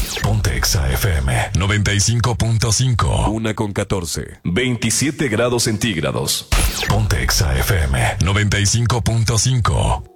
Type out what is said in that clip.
Ponte Exa FM 95.5. 1:14. 27 grados centígrados. Ponte Exa FM 95.5.